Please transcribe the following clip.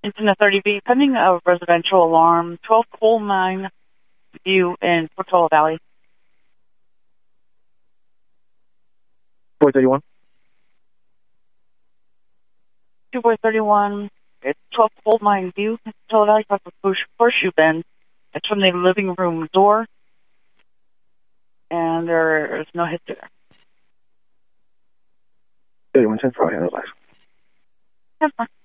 It's in the 30B, pending a residential alarm, 12 Coal Mine View in Portola Valley. 431. 2431, it's 12 Coal Mine View in Portola Valley, across the Horseshoe Bend. It's from the living room door, and there is no hit there. 3110 for handle life. 10-4.